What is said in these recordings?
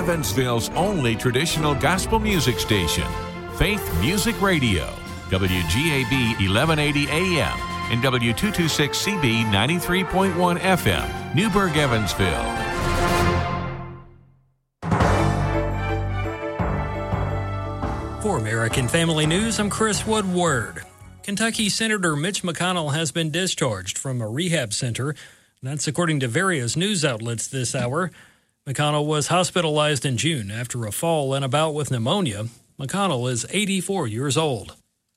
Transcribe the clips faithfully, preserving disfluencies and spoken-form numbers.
Evansville's only traditional gospel music station, Faith Music Radio, W G A B eleven eighty A M and W two twenty-six C B ninety-three point one F M, Newburgh, Evansville. For American Family News, I'm Chris Woodward. Kentucky Senator Mitch McConnell has been discharged from a rehab center. That's according to various news outlets this hour. McConnell was hospitalized in June after a fall and a bout with pneumonia. McConnell is eighty-four years old.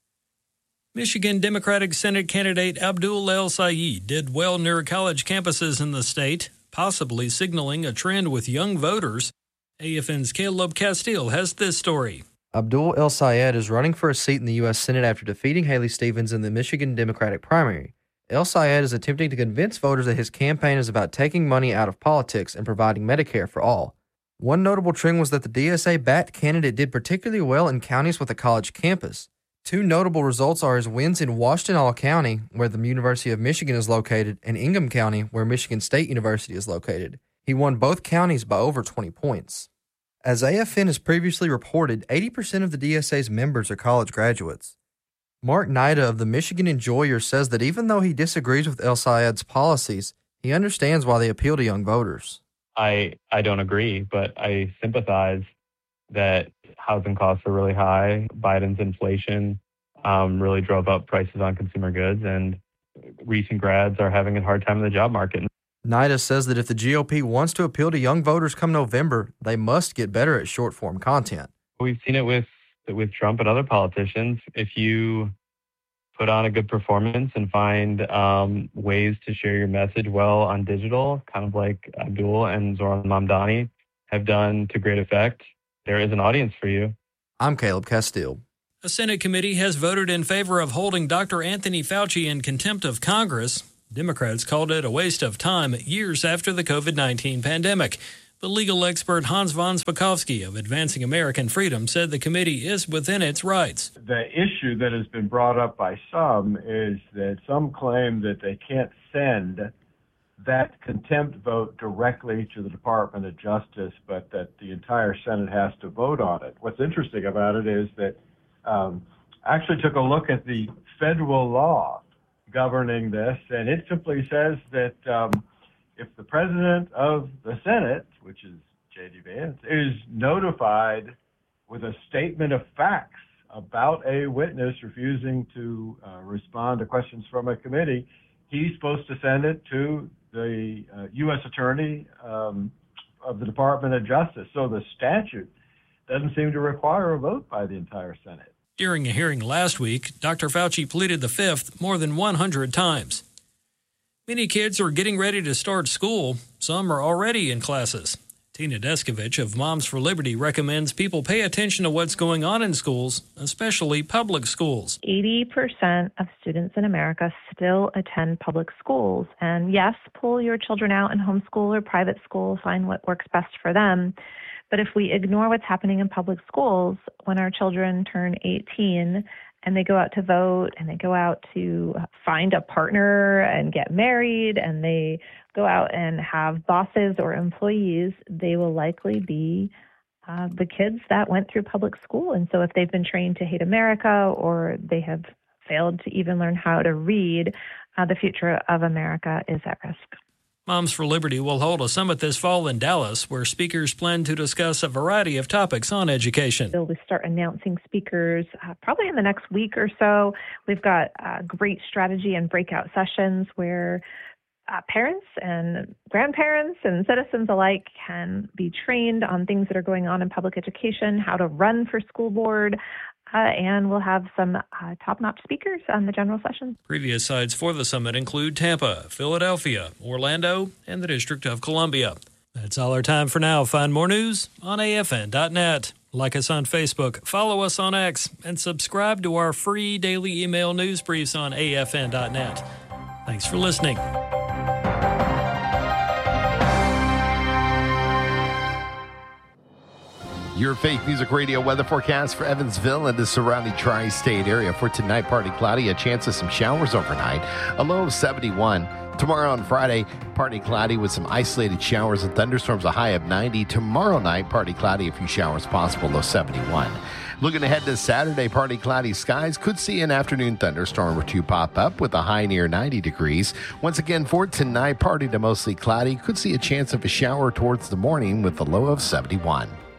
Michigan Democratic Senate candidate Abdul El-Sayed did well near college campuses in the state, possibly signaling a trend with young voters. A F N's Caleb Castile has this story. Abdul El-Sayed is running for a seat in the U S Senate after defeating Haley Stevens in the Michigan Democratic primary. El-Sayed is attempting to convince voters that his campaign is about taking money out of politics and providing Medicare for all. One notable trend was that the D S A-backed candidate did particularly well in counties with a college campus. Two notable results are his wins in Washtenaw County, where the University of Michigan is located, and Ingham County, where Michigan State University is located. He won both counties by over twenty points. As A F N has previously reported, eighty percent of the D S A's members are college graduates. Mark Nida of the Michigan Enjoyer says that even though he disagrees with El-Sayed's policies, he understands why they appeal to young voters. I, I don't agree, but I sympathize that housing costs are really high. Biden's inflation um, really drove up prices on consumer goods, and recent grads are having a hard time in the job market. Nida says that if the G O P wants to appeal to young voters come November, they must get better at short-form content. We've seen it with with Trump and other politicians. If you put on a good performance and find um, ways to share your message well on digital, kind of like Abdul and Zoran Mamdani have done to great effect, there is an audience for you. I'm Caleb Castile. A Senate committee has voted in favor of holding Doctor Anthony Fauci in contempt of Congress. Democrats called it a waste of time years after the covid nineteen pandemic. But legal expert Hans von Spakovsky of Advancing American Freedom said the committee is within its rights. The issue that has been brought up by some is that some claim that they can't send that contempt vote directly to the Department of Justice, but that the entire Senate has to vote on it. What's interesting about it is that um, I actually took a look at the federal law governing this, and it simply says that um, if the president of the Senate, which is J D Vance, is notified with a statement of facts about a witness refusing to uh, respond to questions from a committee, he's supposed to send it to the uh, U S attorney um, of the Department of Justice. So the statute doesn't seem to require a vote by the entire Senate. During a hearing last week, Doctor Fauci pleaded the fifth more than one hundred times. Many kids are getting ready to start school. Some are already in classes. Tina Deskovich of Moms for Liberty recommends people pay attention to what's going on in schools, especially public schools. eighty percent of students in America still attend public schools. And yes, pull your children out and homeschool or private school, find what works best for them. But if we ignore what's happening in public schools, when our children turn eighteen and they go out to vote and they go out to find a partner and get married and they go out and have bosses or employees, they will likely be uh, the kids that went through public school. And so if they've been trained to hate America or they have failed to even learn how to read, uh, the future of America is at risk. Moms for Liberty will hold a summit this fall in Dallas where speakers plan to discuss a variety of topics on education. They'll start announcing speakers uh, probably in the next week or so. We've got uh, great strategy and breakout sessions where uh, parents and grandparents and citizens alike can be trained on things that are going on in public education, how to run for school board, Uh, and we'll have some uh, top-notch speakers on the general session. Previous sites for the summit include Tampa, Philadelphia, Orlando, and the District of Columbia. That's all our time for now. Find more news on A F N dot net. Like us on Facebook, follow us on X, and subscribe to our free daily email news briefs on A F N dot net. Thanks for listening. Your Faith Music Radio weather forecast for Evansville and the surrounding tri-state area. For tonight, partly cloudy, a chance of some showers overnight, a low of seventy-one. Tomorrow on Friday, partly cloudy with some isolated showers and thunderstorms, a high of ninety. Tomorrow night, partly cloudy, a few showers possible, low seventy-one. Looking ahead to Saturday, partly cloudy skies. Could see an afternoon thunderstorm or two pop up with a high near ninety degrees. Once again, for tonight, partly to mostly cloudy. Could see a chance of a shower towards the morning with a low of seventy-one.